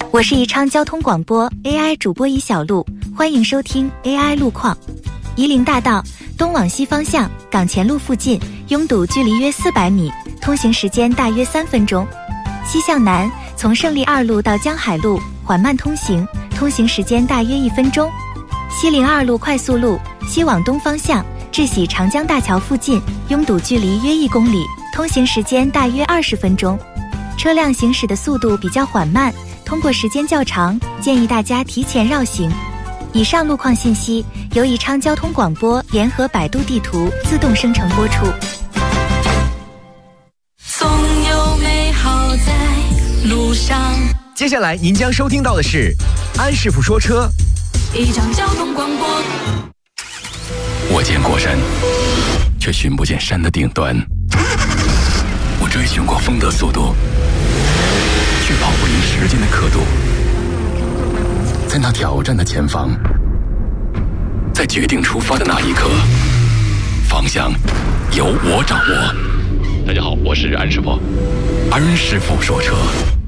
我是宜昌交通广播 AI 主播宜小璐，欢迎收听 AI 路况。夷陵大道东往西方向港前路附近拥堵，距离约400米，通行时间大约3分钟。西向南从胜利2路到江海路缓慢通行，通行时间大约1分钟。西陵2路快速路西往东方向至喜长江大桥附近拥堵，距离约1公里，通行时间大约20分钟。车辆行驶的速度比较缓慢，通过时间较长，建议大家提前绕行。以上路况信息由宜昌交通广播联合百度地图自动生成播出。 总有美好在路上。 接下来您将收听到的是安师傅说车。 宜昌交通广播。 我见过山，却寻不见山的顶端。我追寻过风的速度，却跑不赢时间的刻度。在那挑战的前方，在决定出发的那一刻，方向由我掌握。大家好，我是安师傅。安师傅说车。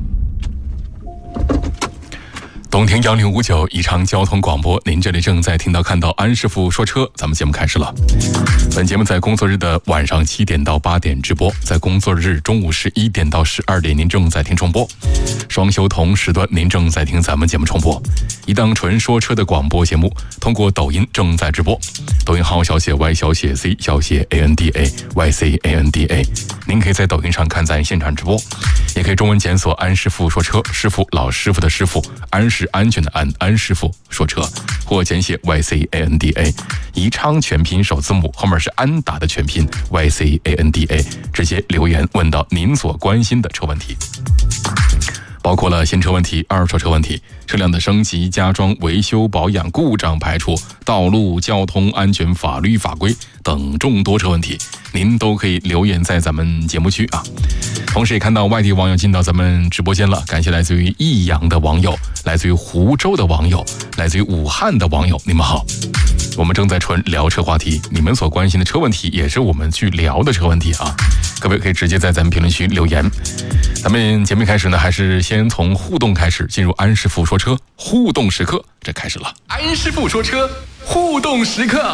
东听1059宜昌交通广播，您这里正在听到看到安师傅说车，咱们节目开始了。本节目在工作日的晚上7点到8点直播，在工作日中午11点到12点您正在听重播，双休同时段您正在听咱们节目重播。一档纯说车的广播节目，通过抖音正在直播，抖音号小写 Y 小写 C 小写 ANDA YCANDA， 您可以在抖音上看咱现场直播，也可以中文检索安师傅说车，师傅老师傅的师傅，安是安全的安，安师傅说车，或简写 YCANDA， 宜昌全拼首字母后面是安达的全拼 YCANDA， 直接留言问到您所关心的车问题，包括了新车问题、二手车问题、车辆的升级、加装、维修、保养、故障排除、道路交通安全、法律法规等众多车问题，您都可以留言在咱们节目区啊。同时也看到外地网友进到咱们直播间了，感谢来自于益阳的网友，来自于湖州的网友，来自于武汉的网友，你们好。我们正在纯聊车话题，你们所关心的车问题也是我们去聊的车问题啊。各位可以直接在咱们评论区留言。咱们节目开始呢，还是先从互动开始，进入安师傅说车互动时刻，这开始了。安师傅说车互动时刻。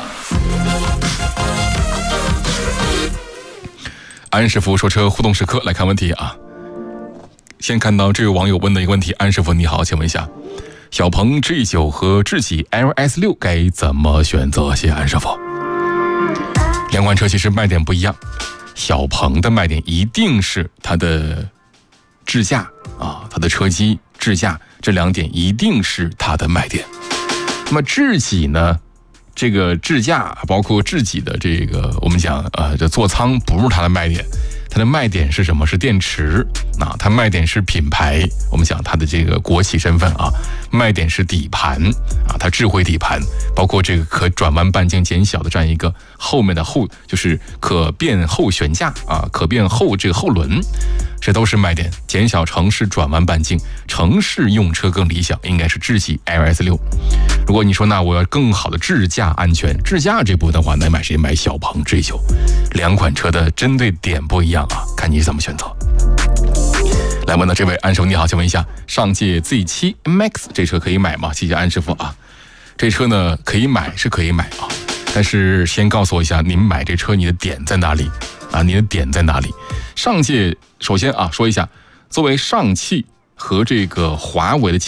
安师傅说车互动时刻，来看问题啊。先看到这位网友问的一个问题，安师傅你好，请问一下，小鹏 G9 和智己 LS6 该怎么选择？谢谢安师傅。两款车其实卖点不一样，小鹏的卖点一定是它的智驾啊，它的车机、智驾这两点一定是它的卖点。那么智己呢？这个智驾包括智己的这个我们讲这座舱不是它的卖点，它的卖点是什么？是电池啊，它卖点是品牌，我们讲它的这个国企身份啊，卖点是底盘啊，它智慧底盘，包括这个可转弯半径减小的这样一个后面的后就是可变后悬架啊，可变后这个后轮，这都是卖点。减小城市转弯半径，城市用车更理想，应该是智己 LS6。如果你说那我要更好的智驾安全，智驾这部分的话，那买谁？买小鹏 G9。两款车的针对点不一样啊，看你怎么选择。来问到这位安师傅你好，请问一下，上届 Z7 MAX 这车可以买吗？谢谢安师傅啊。这车呢可以买是可以买啊，但是先告诉我一下，您买这车你的点在哪里啊？你的点在哪里？上届首先啊说一下，作为上汽和这个华为的